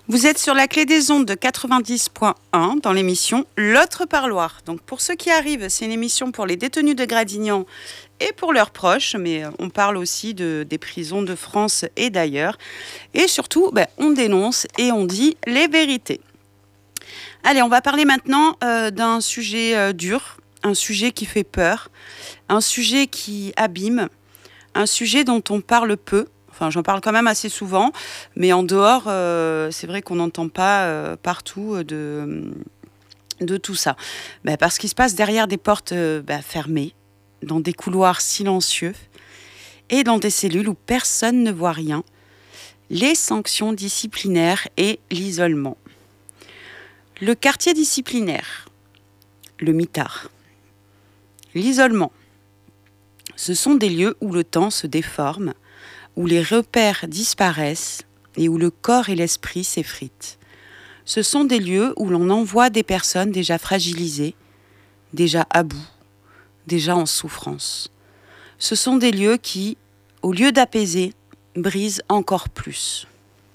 Vous êtes sur la clé des ondes de 90.1 dans l'émission L'autre parloir. Donc pour ceux qui arrivent, c'est une émission pour les détenus de Gradignan et pour leurs proches, mais on parle aussi des prisons de France et d'ailleurs. Et surtout, on dénonce et on dit les vérités. Allez, on va parler maintenant d'un sujet dur, un sujet qui fait peur, un sujet qui abîme, un sujet dont on parle peu. Enfin, j'en parle quand même assez souvent, mais en dehors, c'est vrai qu'on n'entend pas partout de tout ça. Parce qu'il se passe derrière des portes fermées, dans des couloirs silencieux et dans des cellules où personne ne voit rien. Les sanctions disciplinaires et l'isolement. Le quartier disciplinaire, le mitard, l'isolement, ce sont des lieux où le temps se déforme, où les repères disparaissent et où le corps et l'esprit s'effritent. Ce sont des lieux où l'on envoie des personnes déjà fragilisées, déjà à bout, déjà en souffrance. Ce sont des lieux qui, au lieu d'apaiser, brisent encore plus.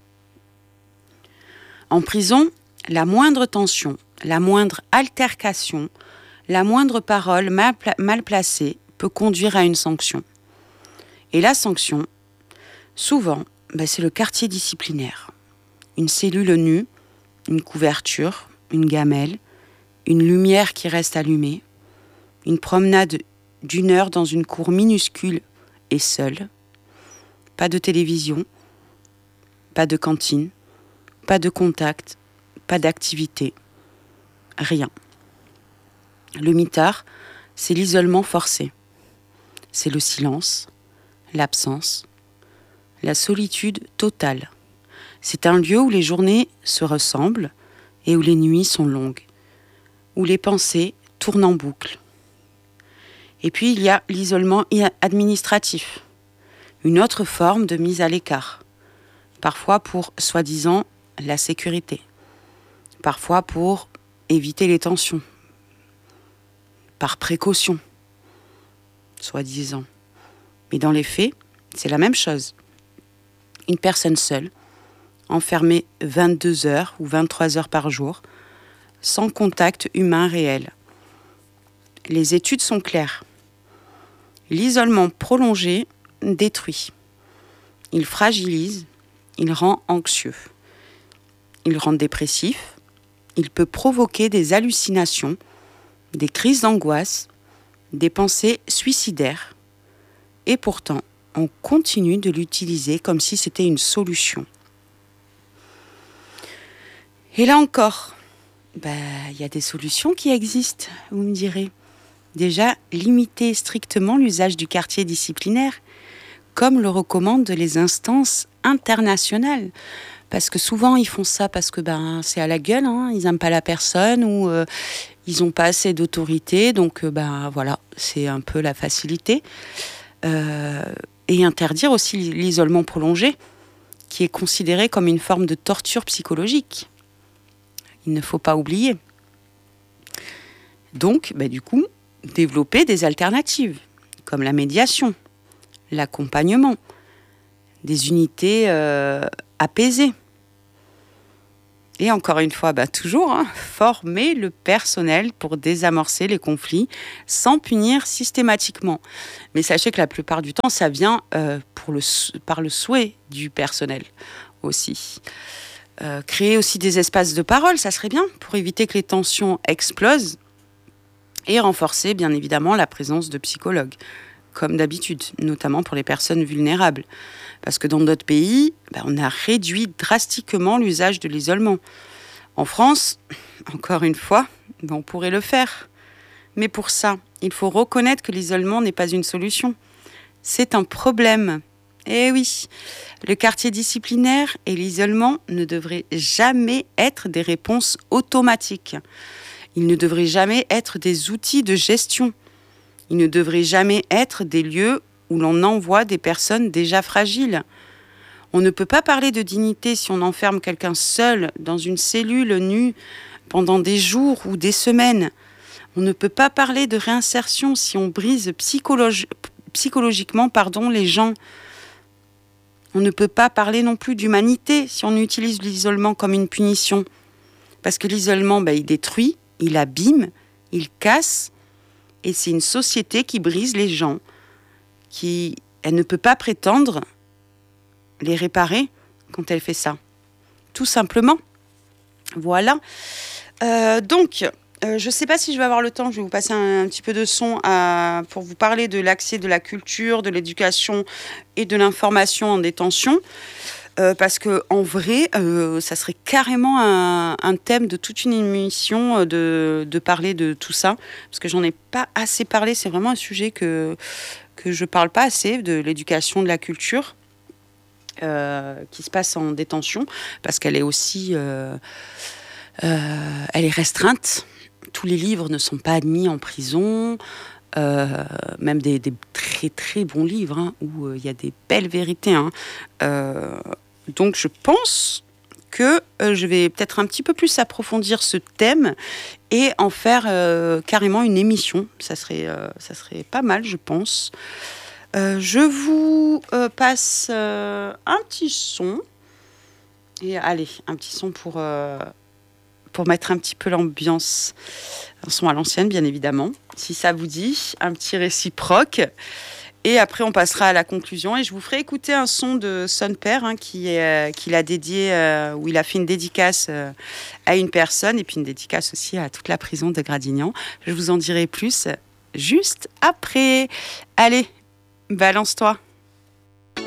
En prison, la moindre tension, la moindre altercation, la moindre parole mal placée peut conduire à une sanction. Et la sanction, souvent, c'est le quartier disciplinaire. Une cellule nue, une couverture, une gamelle, une lumière qui reste allumée, une promenade d'1 heure dans une cour minuscule et seule. Pas de télévision, pas de cantine, pas de contact, pas d'activité, rien. Le mitard, c'est l'isolement forcé. C'est le silence, l'absence, la solitude totale. C'est un lieu où les journées se ressemblent et où les nuits sont longues, où les pensées tournent en boucle. Et puis il y a l'isolement administratif, une autre forme de mise à l'écart, parfois pour, soi-disant, la sécurité, parfois pour éviter les tensions, par précaution, soi-disant. Mais dans les faits, c'est la même chose. Une personne seule, enfermée 22 heures ou 23 heures par jour, sans contact humain réel. Les études sont claires. L'isolement prolongé détruit. Il fragilise, il rend anxieux. Il rend dépressif, il peut provoquer des hallucinations, des crises d'angoisse, des pensées suicidaires. Et pourtant, on continue de l'utiliser comme si c'était une solution. Et là encore, y a des solutions qui existent, vous me direz. Déjà, limiter strictement l'usage du quartier disciplinaire, comme le recommandent les instances internationales. Parce que souvent, ils font ça parce que c'est à la gueule, ils n'aiment pas la personne ou ils n'ont pas assez d'autorité. Donc, voilà, c'est un peu la facilité. Et interdire aussi l'isolement prolongé, qui est considéré comme une forme de torture psychologique. Il ne faut pas oublier. Donc, du coup, développer des alternatives, comme la médiation, l'accompagnement, des unités apaisées. Et encore une fois, toujours, former le personnel pour désamorcer les conflits sans punir systématiquement. Mais sachez que la plupart du temps, ça vient par le souhait du personnel aussi. Créer aussi des espaces de parole, ça serait bien, pour éviter que les tensions explosent et renforcer, bien évidemment, la présence de psychologues, comme d'habitude, notamment pour les personnes vulnérables. Parce que dans d'autres pays, on a réduit drastiquement l'usage de l'isolement. En France, encore une fois, on pourrait le faire. Mais pour ça, il faut reconnaître que l'isolement n'est pas une solution. C'est un problème. Eh oui, le quartier disciplinaire et l'isolement ne devraient jamais être des réponses automatiques. Ils ne devraient jamais être des outils de gestion. Ils ne devraient jamais être des lieux où l'on envoie des personnes déjà fragiles. On ne peut pas parler de dignité si on enferme quelqu'un seul dans une cellule nue pendant des jours ou des semaines. On ne peut pas parler de réinsertion si on brise psychologiquement les gens. On ne peut pas parler non plus d'humanité si on utilise l'isolement comme une punition. Parce que l'isolement, il détruit, il abîme, il casse. Et c'est une société qui brise les gens. Elle ne peut pas prétendre les réparer quand elle fait ça. Tout simplement. Voilà. Donc, je ne sais pas si je vais avoir le temps. Je vais vous passer un petit peu de son pour vous parler de l'accès de la culture, de l'éducation et de l'information en détention. Parce qu'en vrai, ça serait carrément un thème de toute une émission de parler de tout ça. Parce que j'en ai pas assez parlé. C'est vraiment un sujet que je parle pas assez, de l'éducation, de la culture qui se passe en détention. Parce qu'elle est aussi... elle est restreinte. Tous les livres ne sont pas admis en prison. Même des très très bons livres où il y a des belles vérités. Donc je pense que je vais peut-être un petit peu plus approfondir ce thème et en faire carrément une émission. Ça serait pas mal, je pense. Je vous passe un petit son. Et allez, un petit son pour mettre un petit peu l'ambiance. Un son à l'ancienne, bien évidemment. Si ça vous dit, un petit réciproque. Et après, on passera à la conclusion. Et je vous ferai écouter un son de son père qu'il a dédié, où il a fait une dédicace à une personne. Et puis une dédicace aussi à toute la prison de Gradignan. Je vous en dirai plus juste après. Allez, balance-toi.